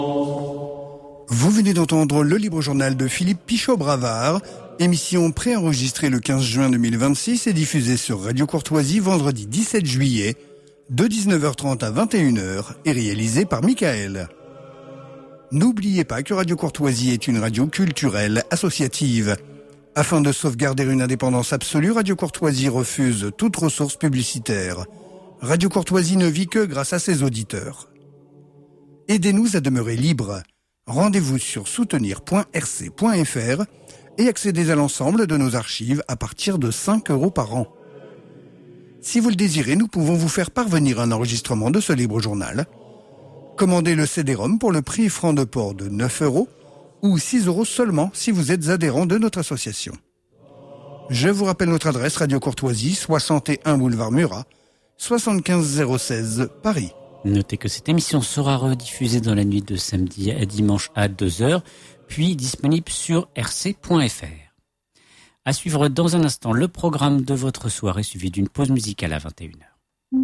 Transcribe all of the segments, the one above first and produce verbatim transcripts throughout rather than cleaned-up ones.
Vous venez d'entendre le libre journal de Philippe Pichot-Bravard, émission préenregistrée le quinze juin deux mille vingt-six et diffusée sur Radio Courtoisie vendredi dix-sept juillet de dix-neuf heures trente à vingt et une heures et réalisée par Michael. N'oubliez pas que Radio Courtoisie est une radio culturelle associative. Afin de sauvegarder une indépendance absolue, Radio Courtoisie refuse toute ressource publicitaire. Radio Courtoisie ne vit que grâce à ses auditeurs. Aidez-nous à demeurer libres. Rendez-vous sur soutenir point r c point f r et accédez à l'ensemble de nos archives à partir de cinq euros par an. Si vous le désirez, nous pouvons vous faire parvenir un enregistrement de ce libre journal. Commandez le C D-ROM pour le prix franc de port de neuf euros ou six euros seulement si vous êtes adhérent de notre association. Je vous rappelle notre adresse Radio Courtoisie, soixante et un boulevard Murat, soixante-quinze zéro seize, Paris. Notez que cette émission sera rediffusée dans la nuit de samedi à dimanche à deux heures, puis disponible sur r c point f r. À suivre dans un instant le programme de votre soirée, suivi d'une pause musicale à vingt et une heures.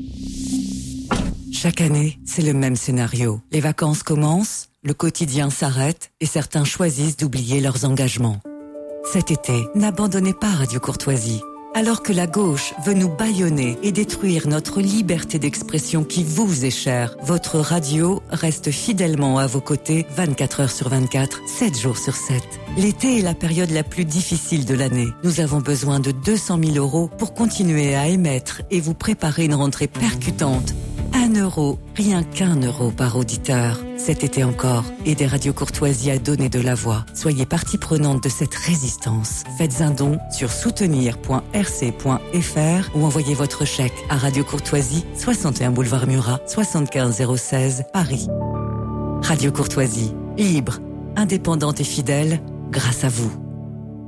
Chaque année, c'est le même scénario. Les vacances commencent, le quotidien s'arrête et certains choisissent d'oublier leurs engagements. Cet été, n'abandonnez pas Radio Courtoisie. Alors que la gauche veut nous bâillonner et détruire notre liberté d'expression qui vous est chère, votre radio reste fidèlement à vos côtés vingt-quatre heures sur vingt-quatre, sept jours sur sept. L'été est la période la plus difficile de l'année. Nous avons besoin de deux cent mille euros pour continuer à émettre et vous préparer une rentrée percutante. Un euro, rien qu'un euro par auditeur. Cet été encore, aidez Radio Courtoisie à donner de la voix. Soyez partie prenante de cette résistance. Faites un don sur soutenir point r c point f r ou envoyez votre chèque à Radio Courtoisie, soixante et un boulevard Murat, soixante-quinze zéro seize, Paris. Radio Courtoisie, libre, indépendante et fidèle, grâce à vous.